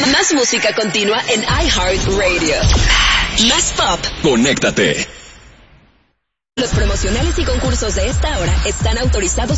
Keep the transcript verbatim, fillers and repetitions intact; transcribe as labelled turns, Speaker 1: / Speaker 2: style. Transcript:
Speaker 1: Más música continua en iHeartRadio. Más pop.
Speaker 2: Conéctate.
Speaker 1: Los promocionales y concursos de esta hora están autorizados